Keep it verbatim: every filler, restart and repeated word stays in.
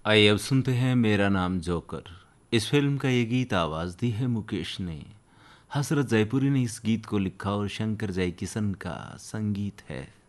आइए अब सुनते हैं मेरा नाम जोकर। इस फिल्म का ये गीत आवाज़ दी है मुकेश ने। हसरत जयपुरी ने इस गीत को लिखा और शंकर जयकिशन का संगीत है।